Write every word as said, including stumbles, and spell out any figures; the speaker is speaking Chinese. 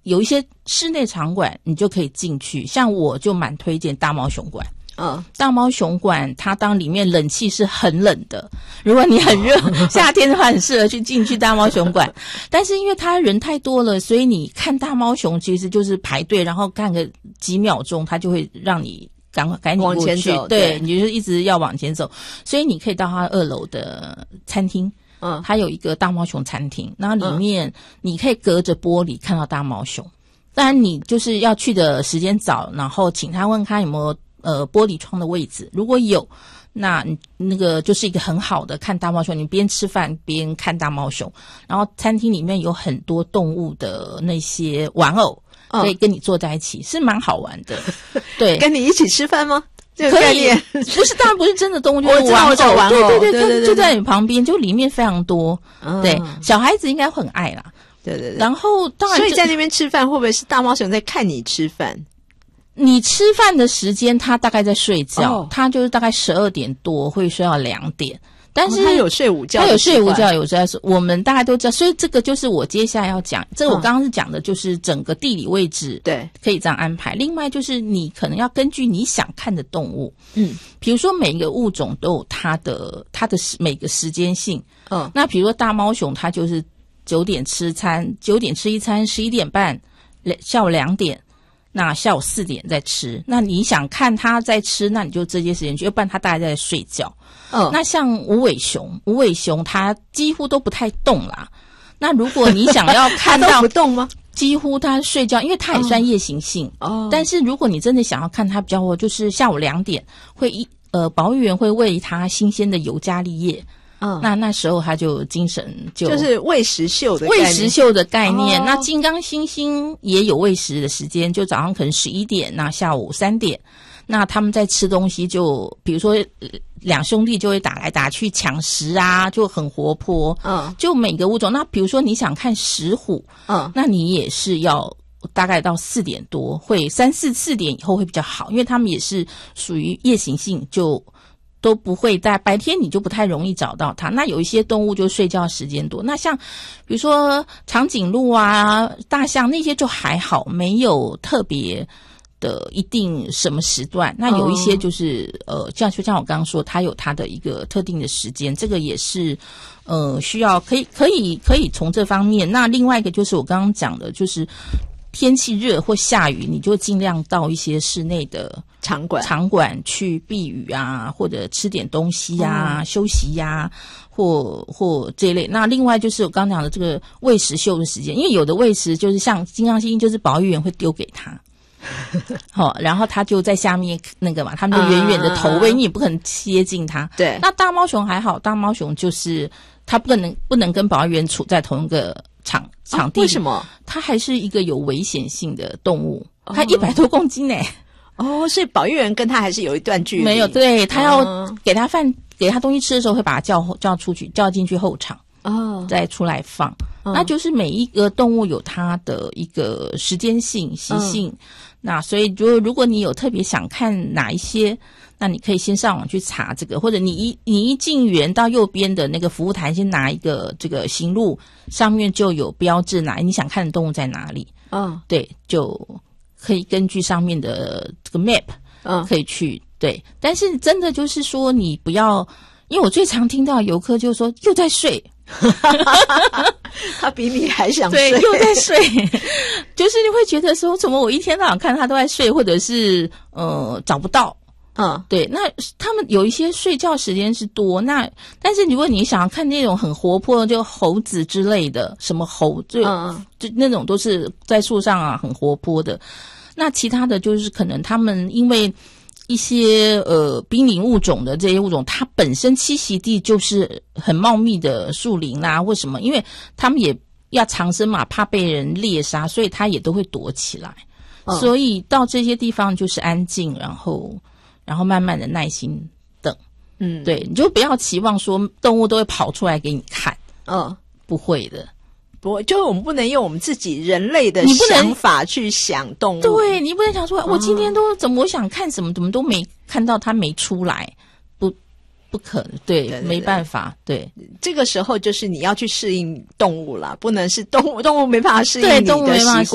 有一些室内场馆你就可以进去，像我就蛮推荐大猫熊馆。 嗯， 大猫熊馆它当里面冷气是很冷的，如果你很热夏天的话很适合去进去大猫熊馆。但是因为它人太多了，所以你看大猫熊其实就是排队，然后看个几秒钟它就会让你赶快赶紧过去， 往前走， 对，你就是一直要往前走。所以你可以到它二楼的餐厅，嗯，它有一个大猫熊餐厅，然后里面你可以隔着玻璃看到大猫熊。当然你就是要去的时间早，然后请他问他有没有呃玻璃窗的位置，如果有，那那个就是一个很好的看大猫熊，你边吃饭边看大猫熊。然后餐厅里面有很多动物的那些玩偶，可以跟你坐在一起，是蛮好玩的。对， 跟你一起吃饭吗？这个概念不是，当然不是真的动物，就是玩偶，玩偶， 对对对对，就在你旁边，就里面非常多。嗯、对，小孩子应该会很爱啦。 对对对。 然后当然， 所以在那边吃饭，会不会是大猫熊在看你吃饭？ 你吃饭的时间，他大概在睡觉，他、哦、就是大概十二点多会睡到两点。但是、 哦、他有睡午觉， 他有睡午觉，有在我们大概都知道，所以这个就是我接下来要讲。这个我刚刚是讲的，就是整个地理位置，对，可以这样安排。另外就是你可能要根据你想看的动物，嗯，比如说每一个物种都有它的它的每个时间性，嗯，那比如说大猫熊，它就是九点吃餐，九点吃一餐，十一点半，下午两点。那下午四点再吃，那你想看他在吃，那你就这些时间去，要不然他大概在睡觉。嗯，那像无尾熊，无尾熊它几乎都不太动啦。那如果你想要看到它都不动吗？ 几乎它睡觉，因为它也算夜行性。哦，但是如果你真的想要看它比较，就是下午两点会一呃保育员会喂它新鲜的尤加利叶。嗯，那那时候他就精神就就是喂食秀的概念喂食秀的概念。哦、那金刚猩猩也有喂食的时间，就早上可能十一点，那下午三点，那他们在吃东西就，比如说两兄弟就会打来打去抢食啊，就很活泼。嗯，就每个物种，那比如说你想看石虎，嗯，那你也是要大概到四点多，会三四四点以后会比较好，因为他们也是属于夜行性，就。都不会在白天，你就不太容易找到它。那有一些动物就睡觉时间多，那像比如说长颈鹿啊、大象那些就还好，没有特别的一定什么时段。那有一些就是、哦、呃，像就像我刚刚说，它有它的一个特定的时间，这个也是呃需要可以可以可以从这方面。那另外一个就是我刚刚讲的，就是天气热或下雨，你就尽量到一些室内的场馆场馆去避雨啊，或者吃点东西啊、嗯、休息呀、啊，或或这一类。那另外就是我刚讲的这个喂食秀的时间，因为有的喂食就是像金刚猩猩，就是保育员会丢给他，好、哦，然后他就在下面那个嘛，他们就远远的投喂，你也不可能接近他。对，那大猫熊还好，大猫熊就是它不能不能跟保育员处在同一个场场地、 哦，为什么？ 它还是一个有危险性的动物，它一百多公斤呢、欸。 哦，所以保育员跟他还是有一段距离。 没有，对，他要给他饭、给他东西吃的时候，会把他叫叫出去，叫进去后场，哦，再出来放。哦、那就是每一个动物有它的一个时间性、习性。嗯、那所以，如果如果你有特别想看哪一些，那你可以先上网去查这个，或者你一你一进园到右边的那个服务台，先拿一个这个行路，上面就有标志哪你想看的动物在哪里。嗯，对，就。可以根据上面的这个 map， 嗯，可以去对，但是真的就是说你不要，因为我最常听到游客就说又在睡， 他比你还想睡， 对，又在睡，就是你会觉得说，怎么我一天到晚看他都在睡，或者是呃找不到。嗯，对，那他们有一些睡觉时间是多，那但是如果你想要看那种很活泼的，就猴子之类的，什么猴，就、嗯、就那种都是在树上啊很活泼的。那其他的就是可能他们因为一些呃濒临物种的这些物种，它本身栖息地就是很茂密的树林啦、啊，或什么，因为他们也要藏身嘛，怕被人猎杀，所以它也都会躲起来。嗯、所以到这些地方就是安静，然后。然后慢慢的耐心等，嗯，对，你就不要期望说动物都会跑出来给你看，嗯，不会的， 不会，就是我们不能用我们自己人类的想法去想动物， 对，你不能想说，我今天都怎么我想看什么，怎么都没看到它没出来，不，不可能，对，对对对，没办法，对， 这个时候就是你要去适应动物啦，不能是动物，动物没办法适应你的习惯。